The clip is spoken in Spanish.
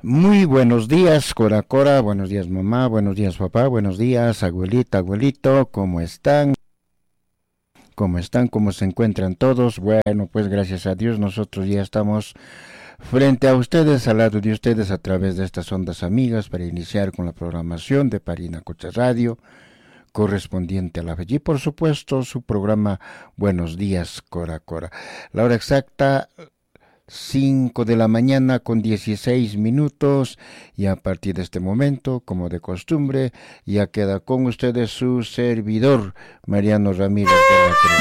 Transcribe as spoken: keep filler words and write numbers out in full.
Muy buenos días, Cora Cora, buenos días mamá, buenos días papá, buenos días abuelita, abuelito, ¿cómo están? ¿Cómo están? ¿Cómo se encuentran todos? Bueno, pues gracias a Dios nosotros ya estamos frente a ustedes, al lado de ustedes a través de estas ondas amigas para iniciar con la programación de Parinacocha Radio correspondiente a la fecha y por supuesto su programa Buenos días, Cora Cora. La hora exacta cinco de la mañana con dieciséis minutos y a partir de este momento, como de costumbre, ya queda con ustedes su servidor, Mariano Ramírez de la Cruz.